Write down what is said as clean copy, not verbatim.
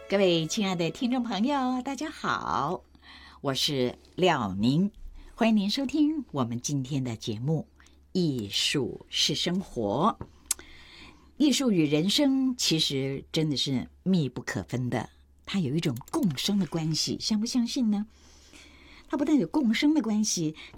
各位亲爱的听众朋友，大家好，我是廖宁，欢迎您收听我们今天的节目《艺术是生活》。艺术与人生其实真的是密不可分的，它有一种共生的关系，相不相信呢？它不但有共生的关系，